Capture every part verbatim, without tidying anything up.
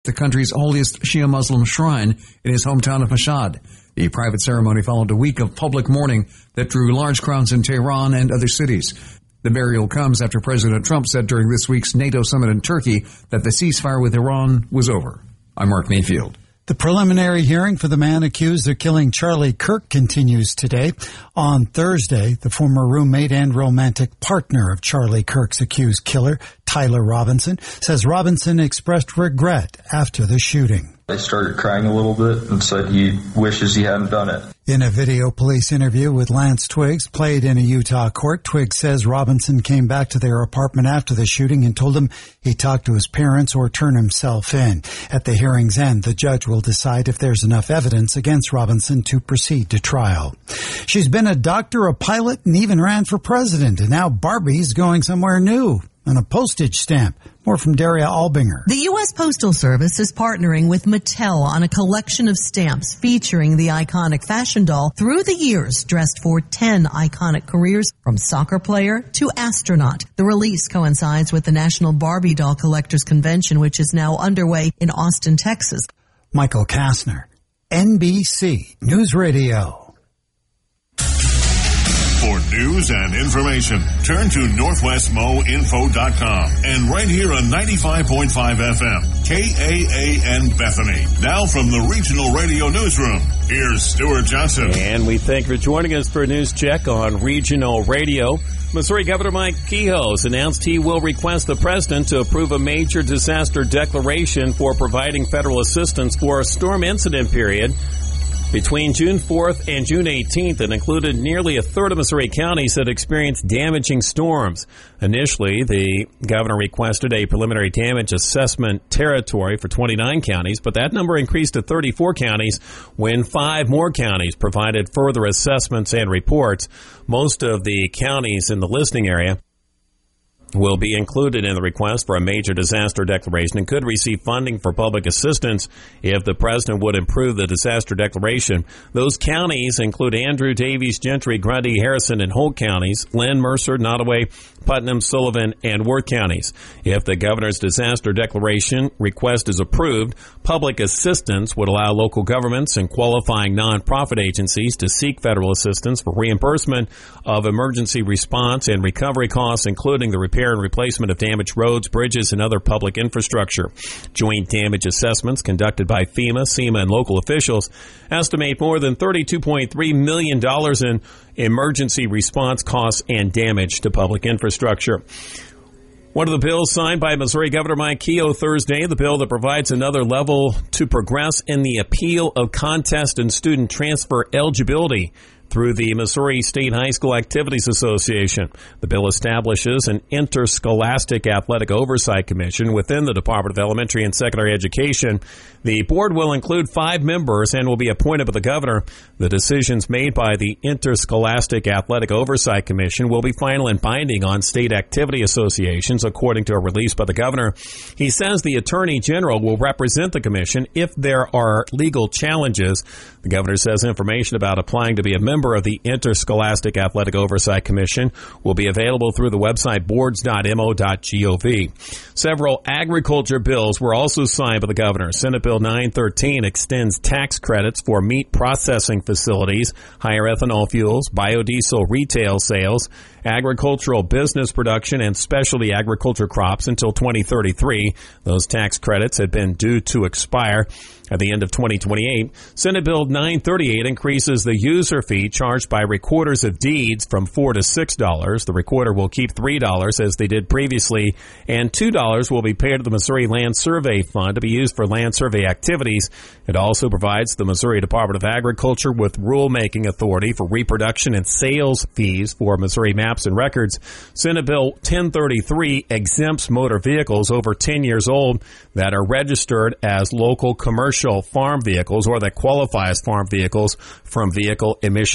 the country's holiest Shia Muslim shrine in his hometown of Mashhad. The private ceremony followed a week of public mourning that drew large crowds in Tehran and other cities. The burial comes after President Trump said during this week's NATO summit in Turkey that the ceasefire with Iran was over. I'm Mark Mayfield. The preliminary hearing for the man accused of killing Charlie Kirk continues today. On Thursday, the former roommate and romantic partner of Charlie Kirk's accused killer, Tyler Robinson, says Robinson expressed regret after the shooting. He started crying a little bit and said he wishes he hadn't done it. In a video police interview with Lance Twiggs, played in a Utah court, Twiggs says Robinson came back to their apartment after the shooting and told him he'd talk to his parents or turn himself in. At the hearing's end, the judge will decide if there's enough evidence against Robinson to proceed to trial. She's been a doctor, a pilot, and even ran for president. And now Barbie's going somewhere new on a postage stamp. More from Daria Albinger. The U S Postal Service is partnering with Mattel on a collection of stamps featuring the iconic fashion doll through the years, dressed for ten iconic careers from soccer player to astronaut. The release coincides with the National Barbie Doll Collectors Convention, which is now underway in Austin, Texas. Michael Kastner, N B C News Radio. For news and information, turn to northwest mo info dot com and right here on ninety-five point five F M, K A A N Bethany. Now from the Regional Radio Newsroom, here's Stuart Johnson. And we thank you for joining us for a news check on Regional Radio. Missouri Governor Mike Kehoe has announced he will request the president to approve a major disaster declaration for providing federal assistance for a storm incident period between June fourth and June eighteenth, and included nearly a third of Missouri counties that experienced damaging storms. Initially, the governor requested a preliminary damage assessment territory for twenty-nine counties, but that number increased to thirty-four counties when five more counties provided further assessments and reports. Most of the counties in the listing area will be included in the request for a major disaster declaration and could receive funding for public assistance if the president would approve the disaster declaration. Those counties include Andrew, Davies, Gentry, Grundy, Harrison, and Holt counties, Lynn, Mercer, Nottoway, Putnam, Sullivan, and Worth counties. If the governor's disaster declaration request is approved, public assistance would allow local governments and qualifying nonprofit agencies to seek federal assistance for reimbursement of emergency response and recovery costs, including the repair and replacement of damaged roads, bridges, and other public infrastructure. Joint damage assessments conducted by FEMA, SEMA, and local officials estimate more than thirty-two point three million dollars in emergency response costs and damage to public infrastructure. One of the bills signed by Missouri Governor Mike Kehoe Thursday, the bill that provides another level to progress in the appeal of contest and student transfer eligibility through the Missouri State High School Activities Association. The bill establishes an interscholastic athletic oversight commission within the Department of Elementary and Secondary Education. The board will include five members and will be appointed by the governor. The decisions made by the Interscholastic Athletic Oversight Commission will be final and binding on state activity associations, according to a release by the governor. He says the Attorney General will represent the commission if there are legal challenges. The governor says information about applying to be a member of the Interscholastic Athletic Oversight Commission will be available through the website boards dot m o dot gov. Several agriculture bills were also signed by the governor. Senate Bill nine thirteen extends tax credits for meat processing facilities, higher ethanol fuels, biodiesel retail sales, agricultural business production, and specialty agriculture crops until twenty thirty-three. Those tax credits had been due to expire at the end of twenty twenty-eight. Senate Bill nine thirty-eight increases the user fee charged by recorders of deeds from four dollars to six dollars. The recorder will keep three dollars as they did previously, and two dollars will be paid to the Missouri Land Survey Fund to be used for land survey activities. It also provides the Missouri Department of Agriculture with rulemaking authority for reproduction and sales fees for Missouri maps and records. Senate Bill ten thirty-three exempts motor vehicles over ten years old that are registered as local commercial farm vehicles or that qualify as farm vehicles from vehicle emission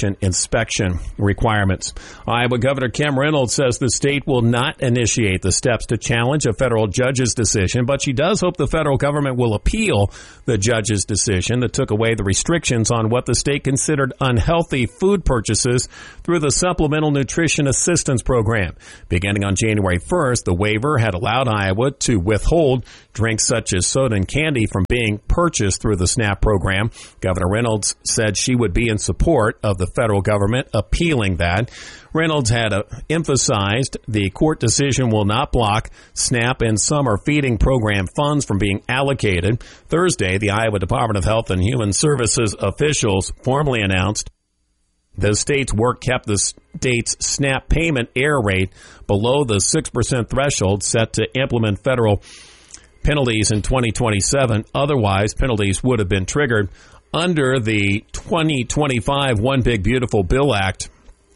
sanitation inspection requirements. Iowa Governor Kim Reynolds says the state will not initiate the steps to challenge a federal judge's decision, but she does hope the federal government will appeal the judge's decision that took away the restrictions on what the state considered unhealthy food purchases through the Supplemental Nutrition Assistance Program. Beginning on January first, the waiver had allowed Iowa to withhold drinks such as soda and candy from being purchased through the SNAP program. Governor Reynolds said she would be in support of the federal government appealing that. Reynolds had uh, emphasized the court decision will not block SNAP and summer feeding program funds from being allocated. Thursday, the Iowa Department of Health and Human Services officials formally announced the state's work kept the state's SNAP payment error rate below the six percent threshold set to implement federal penalties in twenty twenty-seven. Otherwise, penalties would have been triggered under the twenty twenty-five One Big Beautiful Bill Act.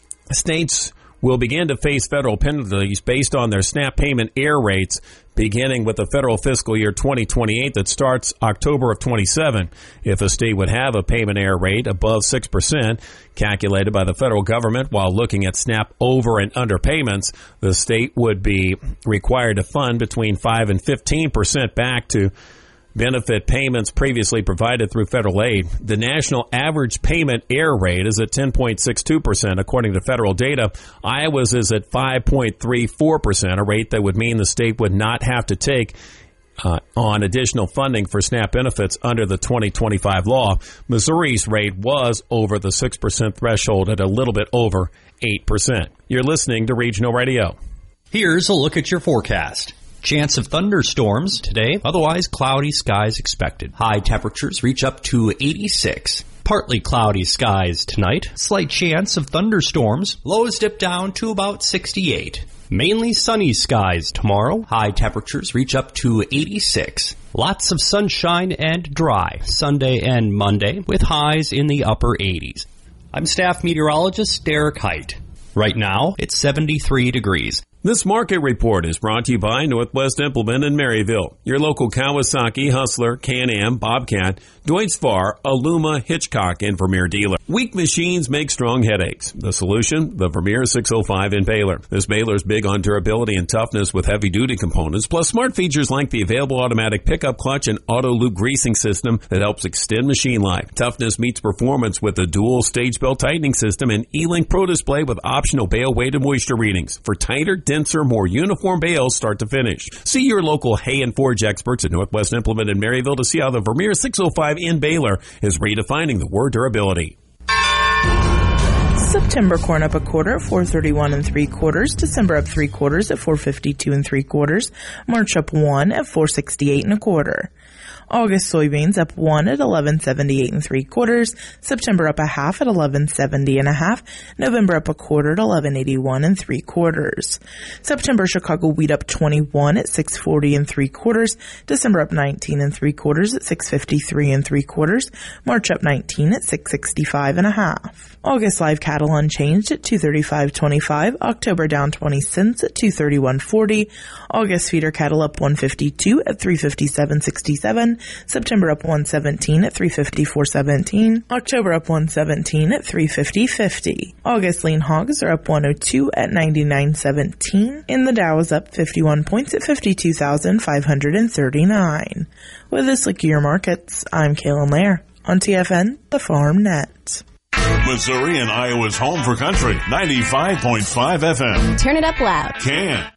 States will begin to face federal penalties based on their SNAP payment error rates, beginning with the federal fiscal year twenty twenty-eight that starts October of twenty-seven. If a state would have a payment error rate above six percent, calculated by the federal government while looking at SNAP over and under payments, the state would be required to fund between five and fifteen percent back to benefit payments previously provided through federal aid. The national average payment error rate is at ten point six two percent, according to federal data. Iowa's is at five point three four percent, a rate that would mean the state would not have to take uh, on additional funding for SNAP benefits under the twenty twenty-five law. Missouri's rate was over the six percent threshold at a little bit over eight percent. You're listening to Regional Radio. Here's a look at your forecast. Chance of thunderstorms today, otherwise cloudy skies expected. High temperatures reach up to eighty-six. Partly cloudy skies tonight. Slight chance of thunderstorms. Lows dip down to about sixty-eight. Mainly sunny skies tomorrow. High temperatures reach up to eighty-six. Lots of sunshine and dry Sunday and Monday with highs in the upper eighties. I'm staff meteorologist Derek Height. Right now, it's seventy-three degrees. This market report is brought to you by Northwest Implement in Maryville, your local Kawasaki, Hustler, Can-Am, Bobcat, Deutz-Fahr, Aluma, Hitchcock, and Vermeer dealer. Weak machines make strong headaches. The solution? The Vermeer six oh five in Baylor. This Baylor is big on durability and toughness with heavy-duty components, plus smart features like the available automatic pickup clutch and auto-loop greasing system that helps extend machine life. Toughness meets performance with a dual stage belt tightening system and E-Link Pro display with optional bale weight and moisture readings for tighter, denser, more uniform bales start to finish. See your local hay and forge experts at Northwest Implement in Maryville to see how the Vermeer six oh five in Baylor is redefining the word durability. September corn up a quarter at four thirty-one and three quarters. December up three quarters at four fifty-two and three quarters. March up one at four sixty-eight and a quarter. August soybeans up one at eleven seventy-eight and three quarters. September up a half at eleven seventy and a half. November up a quarter at eleven eighty-one and three quarters. September Chicago wheat up twenty-one at six forty and three quarters. December up nineteen and three quarters at six fifty-three and three quarters. March up nineteen at six sixty-five and a half. August live cattle unchanged at two thirty-five twenty-five. October down twenty cents at two thirty-one forty. August feeder cattle up one fifty-two at three fifty-seven sixty-seven. September up one seventeen at three fifty-four seventeen. October up one seventeen at three fifty fifty. August lean hogs are up one oh two at ninety-nine seventeen. And the Dow is up fifty-one points at fifty-two thousand five hundred thirty-nine. With this look at your markets, I'm Kaylin Lair on T F N, the Farm Net. Missouri and Iowa's home for country, ninety-five point five F M. Turn it up loud. Can.